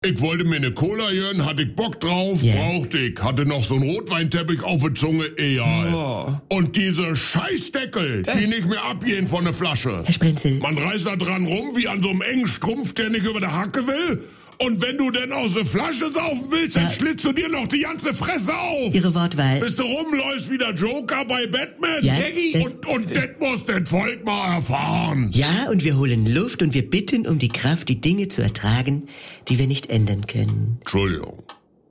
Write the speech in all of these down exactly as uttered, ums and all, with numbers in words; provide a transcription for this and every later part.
Ich wollte mir eine Cola gönnen, hatte ich Bock drauf, Ja. brauchte ich. Hatte noch so einen Rotweinteppich auf der Zunge, egal. Oh. Und diese Scheißdeckel, die nicht mehr abgehen von der Flasche. Herr Sprenzel. Man reißt da dran rum, wie an so einem engen Strumpf, der nicht über der Hacke will. Und wenn du denn aus der Flasche saufen willst, dann Ja. schlitzt du dir noch die ganze Fresse auf. Ihre Wortwahl. Bis du rumläufst wie der Joker bei Batman. Ja, Peggy. das- und und das muss das Volk mal erfahren. Ja, und wir holen Luft und wir bitten um die Kraft, die Dinge zu ertragen, die wir nicht ändern können. Entschuldigung.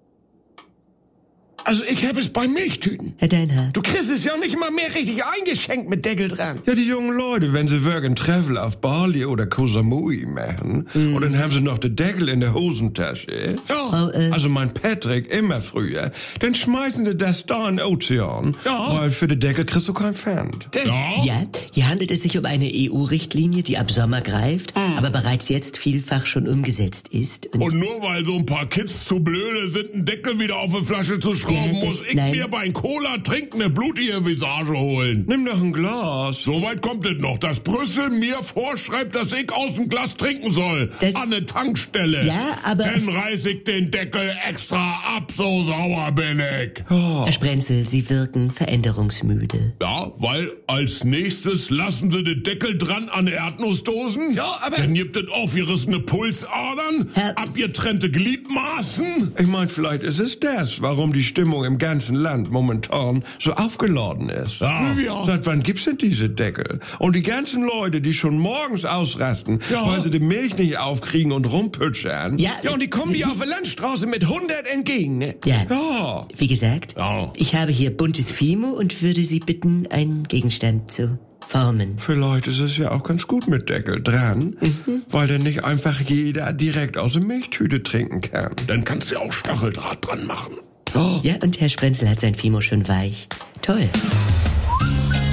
Also ich habe es bei Milchtüten. Herr Deinhardt. Du kriegst es ja nicht mal mehr richtig eingeschenkt mit Deckel dran. Ja, die jungen Leute, wenn sie wirklich ein Treffel auf Bali oder Koh Samui machen, und dann haben sie noch den Deckel in der Hosentasche. Ja. Frau, äh, Also mein Patrick, immer früher, dann schmeißen sie das da in den Ozean, Ja. weil für den Deckel kriegst du kein Pfand. Das, Ja? ja, hier handelt es sich um eine E U-Richtlinie, die ab Sommer greift, aber bereits jetzt vielfach schon umgesetzt ist. Und Und nur weil so ein paar Kids zu blöde sind, einen Deckel wieder auf die Flasche zu schrauben, Ja, das- muss ich nein. mir beim Cola trinken eine blutige Visage holen. Nimm doch ein Glas. So weit kommt es noch, dass Brüssel mir vorschreibt, dass ich aus dem Glas trinken soll. Das- An eine Tankstelle. Ja, aber- Dann reiß ich den Deckel extra ab, so sauer bin ich. Herr Sprenzel, Sie wirken veränderungsmüde. Ja, weil als nächstes lassen sie den Deckel dran an Erdnussdosen. Ja, aber- Dann gibt es aufgerissene Pulsadern, Herr- abgetrennte Gliedmaßen. Ich mein, vielleicht ist es das, warum die Stimmung im ganzen Land momentan so aufgeladen ist. Ja. Ja. Seit wann gibt's denn diese Deckel? Und die ganzen Leute, die schon morgens ausrasten, Ja. weil sie die Milch nicht aufkriegen und rumpütschern. Ja, ja, und die kommen dir auf der Landstraße mit hundert entgegen, ne? ja. Ja. Wie gesagt, Ja. ich habe hier buntes Fimo und würde Sie bitten, einen Gegenstand zu formen. Vielleicht ist es ja auch ganz gut mit Deckel dran, weil dann nicht einfach jeder direkt aus der Milchtüte trinken kann. Dann kannst du ja auch Stacheldraht dran machen. Ja, und Herr Sprenzel hat sein Fimo schon weich. Toll.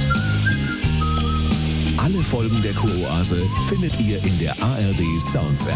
Alle Folgen der Kuroase findet ihr in der A R D Sounds App.